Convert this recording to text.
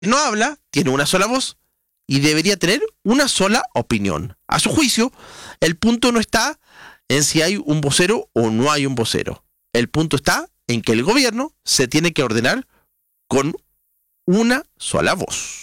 no habla, tiene una sola voz y debería tener una sola opinión. A su juicio, el punto no está en si hay un vocero o no hay un vocero. El punto está en que el gobierno se tiene que ordenar con una sola voz.